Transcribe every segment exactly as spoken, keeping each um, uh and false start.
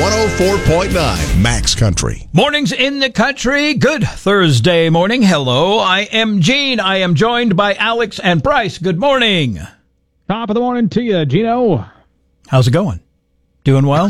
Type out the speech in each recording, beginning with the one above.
one oh four point nine Max Country. Mornings in the country. Good Thursday morning. Hello, I am Gene. I am joined by Alex and Bryce. Good morning. Top of the morning to you, Gino. How's it going? Doing well?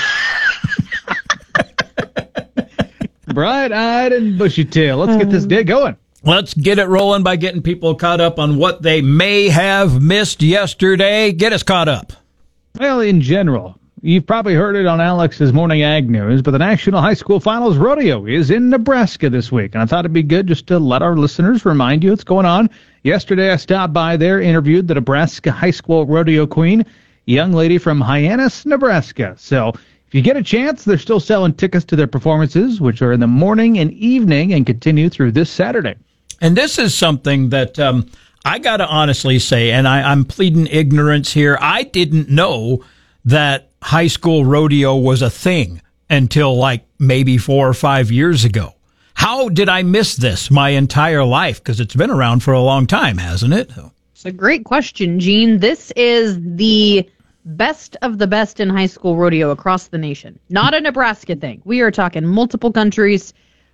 Bright-eyed and bushy-tailed. Let's get this day going. Let's get it rolling by getting people caught up on what they may have missed yesterday. Get us caught up. Well, in general, you've probably heard it on Alex's Morning Ag News, but the National High School Finals Rodeo is in Nebraska this week, and I thought it'd be good just to let our listeners remind you what's going on. Yesterday, I stopped by there, interviewed the Nebraska High School Rodeo Queen, a young lady from Hyannis, Nebraska. So if you get a chance, they're still selling tickets to their performances, which are in the morning and evening and continue through this Saturday. And this is something that um, I got to honestly say, and I, I'm pleading ignorance here. I didn't know that high school rodeo was a thing until like maybe four or five years ago. How did I miss this my entire life? Because it's been around for a long time, hasn't it? It's a great question, Gene. This is the best of the best in high school rodeo across the nation. Not a Nebraska thing. We are talking multiple countries.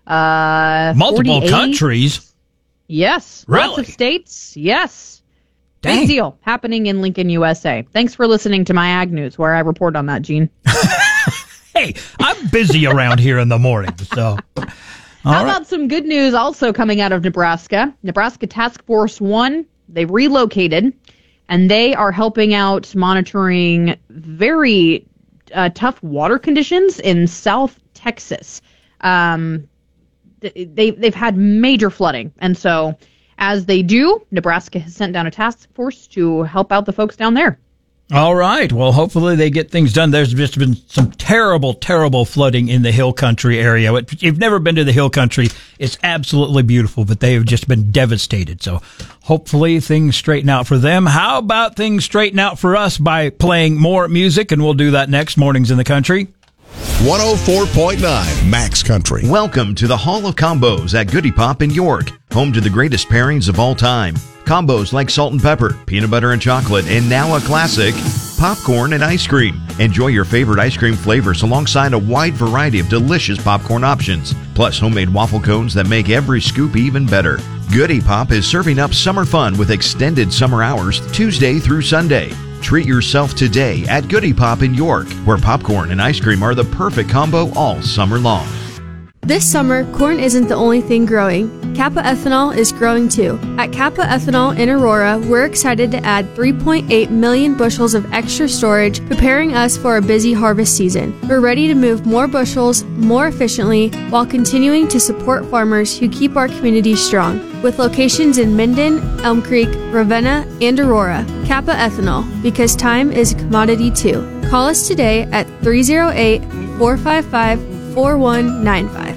Uh, multiple forty-eight countries? Yes. Really? Lots of states. Yes. Dang. Big deal happening in Lincoln, U S A. Thanks for listening to my Ag News, where I report on that, Gene. Hey, I'm busy around here in the morning, so. How right. about some good news also coming out of Nebraska? Nebraska Task Force One, they relocated, and they are helping out monitoring very uh, tough water conditions in South Texas. Um, they, they've had major flooding, and so as they do, Nebraska has sent down a task force to help out the folks down there. All right. Well, hopefully they get things done. There's just been some terrible, terrible flooding in the Hill Country area. If you've never been to the Hill Country, it's absolutely beautiful, but they have just been devastated. So hopefully things straighten out for them. How about things straighten out for us by playing more music? And we'll do that next. Mornings in the Country. one oh four point nine Max Country. Welcome to the Hall of Combos at Goody Pop in York, home to the greatest pairings of all time. Combos like salt and pepper, peanut butter and chocolate, and now a classic, popcorn and ice cream. Enjoy your favorite ice cream flavors alongside a wide variety of delicious popcorn options, plus homemade waffle cones that make every scoop even better. Goody Pop is serving up summer fun with extended summer hours Tuesday through Sunday. Treat yourself today at Goody Pop in York, where popcorn and ice cream are the perfect combo all summer long. This summer, corn isn't the only thing growing. Kappa Ethanol is growing too. At Kappa Ethanol in Aurora, we're excited to add three point eight million bushels of extra storage, preparing us for a busy harvest season. We're ready to move more bushels more efficiently while continuing to support farmers who keep our community strong. With locations in Minden, Elm Creek, Ravenna, and Aurora, Kappa Ethanol, because time is a commodity too. Call us today at three oh eight, four five five, four one nine five.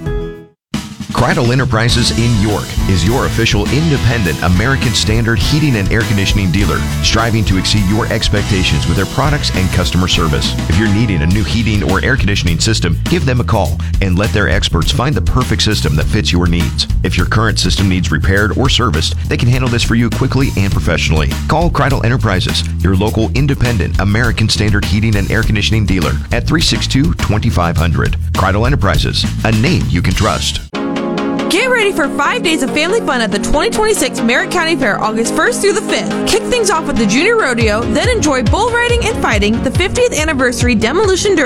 Cradle Enterprises in York is your official independent American Standard heating and air conditioning dealer, striving to exceed your expectations with their products and customer service. If you're needing a new heating or air conditioning system, give them a call and let their experts find the perfect system that fits your needs. If your current system needs repaired or serviced, they can handle this for you quickly and professionally. Call Cradle Enterprises, your local independent American Standard heating and air conditioning dealer at three six two, two five zero zero. Cradle Enterprises, a name you can trust. Get ready for five days of family fun at the twenty twenty-six Merritt County Fair, August first through the fifth. Kick things off with the Junior Rodeo, then enjoy bull riding and fighting, the fiftieth anniversary Demolition Derby,